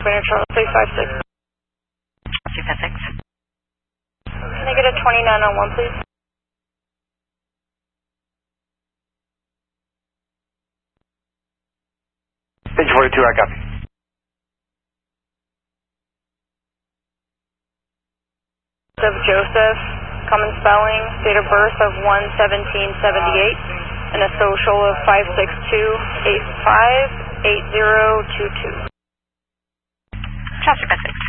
Winter Charles 656. Pacific. Can I get a 29 on 1, please? Stage 42, I copy. Of Joseph, common spelling, date of birth of 1/17/78, and a social of 562-858022. Chester Pacific.